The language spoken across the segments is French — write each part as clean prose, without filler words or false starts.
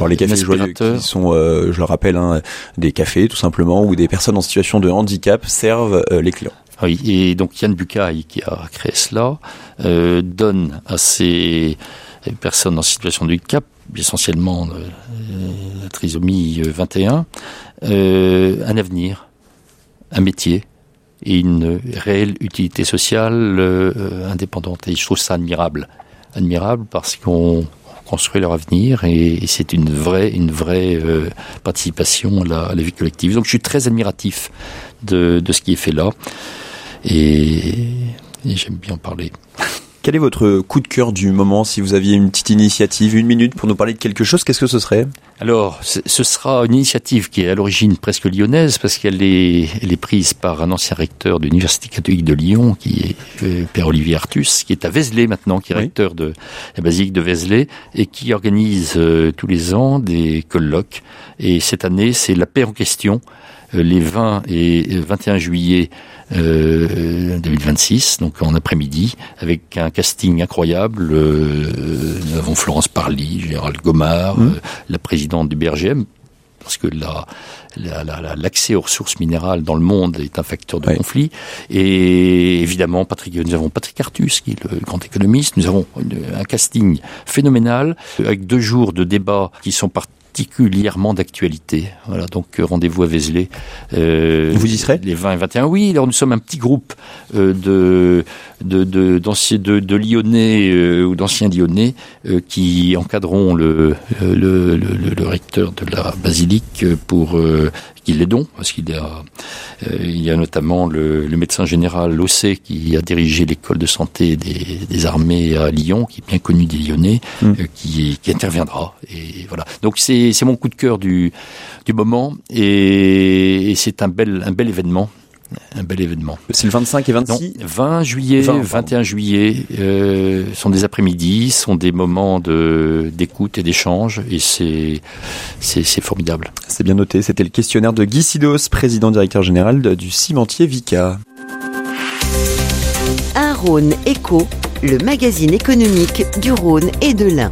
Alors les cafés joyeux qui sont, je le rappelle, des cafés tout simplement où des personnes en situation de handicap servent les clients. Oui, et donc Yann Bucaille, qui a créé cela, donne à ces personnes en situation de handicap, essentiellement la trisomie 21, un avenir, un métier et une réelle utilité sociale indépendante. Et je trouve ça admirable parce qu'on construit leur avenir et c'est une vraie participation à la vie collective. Donc je suis très admiratif de ce qui est fait là et j'aime bien en parler. Quel est votre coup de cœur du moment? Si vous aviez une petite initiative, 1 minute pour nous parler de quelque chose, qu'est-ce que ce serait? Alors, ce sera une initiative qui est à l'origine presque lyonnaise, parce qu'elle est prise par un ancien recteur de l'Université catholique de Lyon, qui est Père Olivier Artus, qui est à Vézelay maintenant, qui est recteur de la basilique de Vézelay, et qui organise tous les ans des colloques. Et cette année, c'est la paix en question, les 20 et 21 juillet 2026, donc en après-midi, avec un casting incroyable. Nous avons Florence Parly, Gérald Gomard, la présidente du BRGM, parce que l'accès aux ressources minérales dans le monde est un facteur de conflit. Et évidemment, nous avons Patrick Artus, qui est le grand économiste. Nous avons un casting phénoménal, avec 2 jours de débats qui sont particulièrement d'actualité. Voilà, donc rendez-vous à Vézelay. Vous y serez? Les 20 et 21. Oui, alors nous sommes un petit groupe de Lyonnais ou d'anciens Lyonnais qui encadreront le recteur de la basilique pour qu'il l'aidons, parce qu'il y a notamment le médecin général Lossé qui a dirigé l'école de santé des armées à Lyon, qui est bien connu des Lyonnais, qui interviendra. Et voilà. Donc c'est mon coup de cœur du moment et c'est un bel événement. Un bel événement. C'est le 25 et 26 Non, 20 juillet, 21 juillet sont des après-midi, sont des moments d'écoute et d'échange, et c'est formidable. C'est bien noté, c'était le questionnaire de Guy Sidos, président directeur général du cimentier Vicat. Un Rhône Éco, le magazine économique du Rhône et de l'Ain.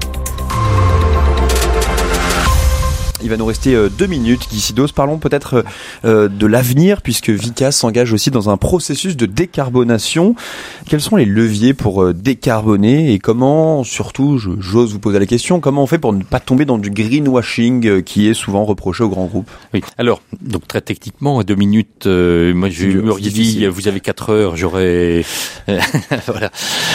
Il va nous rester 2 minutes, Guy Sidos. Parlons peut-être de l'avenir, puisque Vicat s'engage aussi dans un processus de décarbonation. Quels sont les leviers pour décarboner et comment, surtout, j'ose vous poser la question, comment on fait pour ne pas tomber dans du greenwashing qui est souvent reproché aux grands groupes? Oui, alors, donc très techniquement, à 2 minutes, moi je m'aurais dit, vous avez 4 heures, j'aurais... voilà.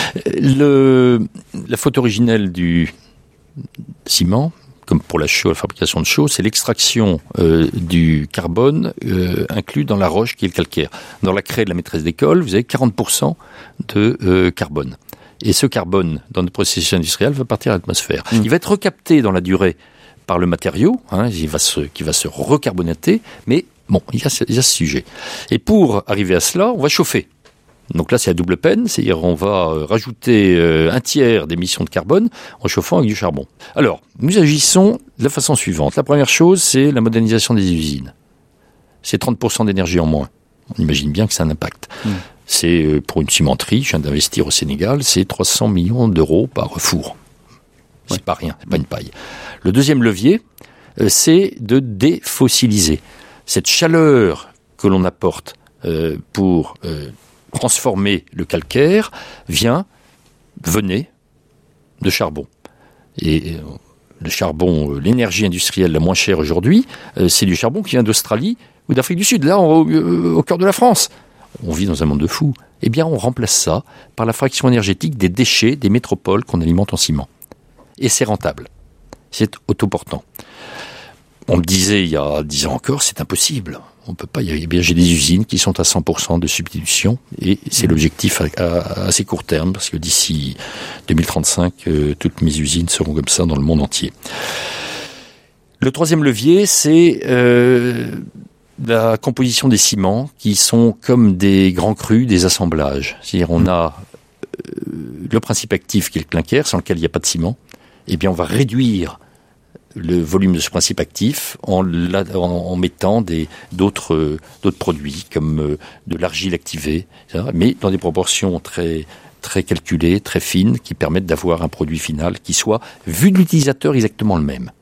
La faute originelle du ciment, comme pour la fabrication de chaux, c'est l'extraction du carbone inclus dans la roche qui est le calcaire. Dans la craie de la maîtresse d'école, vous avez 40% de carbone. Et ce carbone, dans notre processus industriel, va partir à l'atmosphère. Il va être recapté dans la durée par le matériau, qui va se recarbonater, mais bon, il y a ce sujet. Et pour arriver à cela, on va chauffer. Donc là, c'est à double peine, c'est-à-dire on va rajouter 1/3 d'émissions de carbone en chauffant avec du charbon. Alors, nous agissons de la façon suivante. La première chose, c'est la modernisation des usines. C'est 30% d'énergie en moins. On imagine bien que c'est un impact. C'est pour une cimenterie, je viens d'investir au Sénégal, c'est 300 millions d'euros par four. C'est pas rien, c'est pas une paille. Le deuxième levier, c'est de défossiliser. Cette chaleur que l'on apporte pour transformer le calcaire venait de charbon. Et le charbon, l'énergie industrielle la moins chère aujourd'hui, c'est du charbon qui vient d'Australie ou d'Afrique du Sud, là au cœur de la France. On vit dans un monde de fous. Eh bien, on remplace ça par la fraction énergétique des déchets des métropoles qu'on alimente en ciment. Et c'est rentable. C'est autoportant. On me disait il y a 10 ans encore, c'est impossible. On peut pas. J'ai des usines qui sont à 100% de substitution et c'est l'objectif à assez court terme parce que d'ici 2035, toutes mes usines seront comme ça dans le monde entier. Le troisième levier, c'est la composition des ciments qui sont comme des grands crus, des assemblages. C'est-à-dire on a le principe actif qui est le clinker, sans lequel il n'y a pas de ciment. Eh bien, on va réduire le volume de ce principe actif en mettant d'autres produits comme de l'argile activée, mais dans des proportions très très calculées, très fines, qui permettent d'avoir un produit final qui soit, vu de l'utilisateur, exactement le même.